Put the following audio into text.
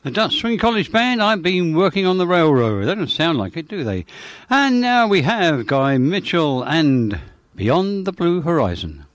The Dutch Swing College Band, I've been working on the railroad. They don't sound like it, do they? And now we have Guy Mitchell and Beyond the Blue Horizon.